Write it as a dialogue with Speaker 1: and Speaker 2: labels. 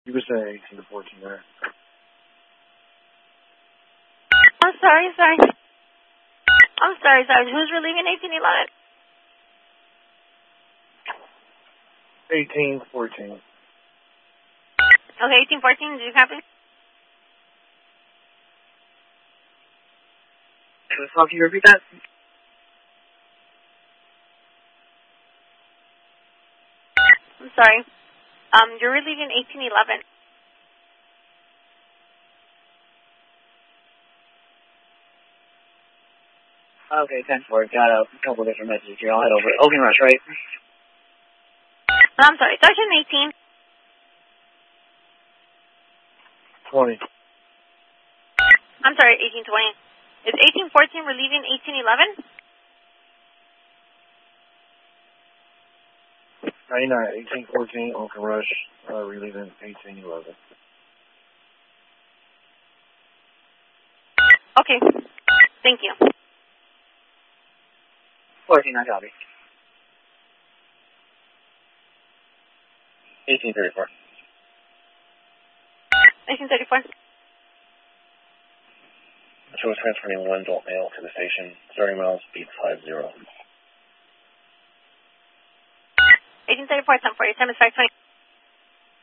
Speaker 1: You were saying 18 to 14 there.
Speaker 2: I'm sorry. I'm sorry. Who's relieving 1811?
Speaker 1: 1814.
Speaker 2: Okay, 1814, do you copy?
Speaker 3: Can you repeat that?
Speaker 2: I'm sorry. You're relieving 1811.
Speaker 3: Okay, 10-4. Got a couple different messages here. I'll head over. Oaken Rush, right?
Speaker 2: I'm sorry. Sergeant 18.
Speaker 1: 20.
Speaker 2: I'm sorry, 1820. Is 1814 relieving 1811?
Speaker 1: 99, 1814, Oaken Rush, relieving 1811.
Speaker 2: Okay. Thank you.
Speaker 3: 14, I copy.
Speaker 1: 1834.
Speaker 2: 1834.
Speaker 1: So we're transferring one adult male to the station, 30 miles, speed 50.
Speaker 2: 1834, 1040, time is 520.